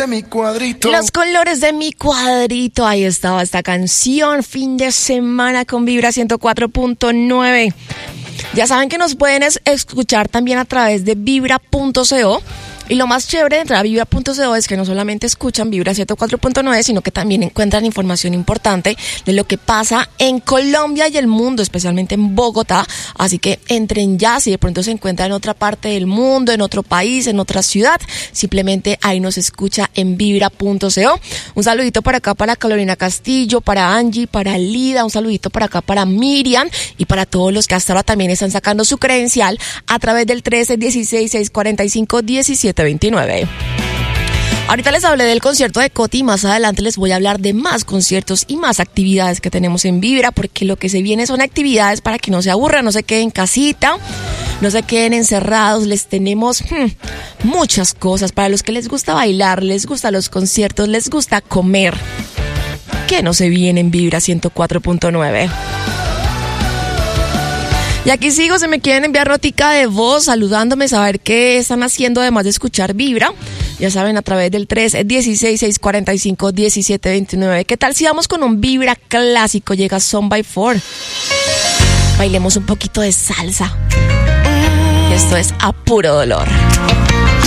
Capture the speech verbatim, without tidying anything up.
de mi cuadrito. Los colores de mi cuadrito. Ahí estaba esta canción. Fin de semana con Vibra ciento cuatro punto nueve. Ya saben que nos pueden es- escuchar también a través de vibra punto co. Y lo más chévere de entrar a vibra punto co es que no solamente escuchan Vibra ciento cuatro punto nueve, sino que también encuentran información importante de lo que pasa en Colombia y el mundo, especialmente en Bogotá. Así que entren ya, si de pronto se encuentran en otra parte del mundo, en otro país, en otra ciudad, simplemente ahí nos escucha en vibra punto co. Un saludito para acá para Carolina Castillo, para Angie, para Lida, un saludito para acá para Miriam y para todos los que hasta ahora también están sacando su credencial a través del trece dieciséis seiscientos cuarenta y cinco diecisiete veintinueve. Ahorita les hablé del concierto de Coti y más adelante les voy a hablar de más conciertos y más actividades que tenemos en Vibra, porque lo que se viene son actividades para que no se aburran, no se queden en casita, no se queden encerrados. Les tenemos hmm, muchas cosas para los que les gusta bailar, les gustan los conciertos, les gusta comer. ¿Qué no se viene en Vibra ciento cuatro punto nueve? Y aquí sigo, se me quieren enviar notica de voz saludándome, saber qué están haciendo además de escuchar Vibra. Ya saben, a través del tres dieciséis seiscientos cuarenta y cinco diecisiete veintinueve. ¿Qué tal si vamos con un Vibra clásico? Llega Son by Four. Bailemos un poquito de salsa. Esto es A Puro Dolor.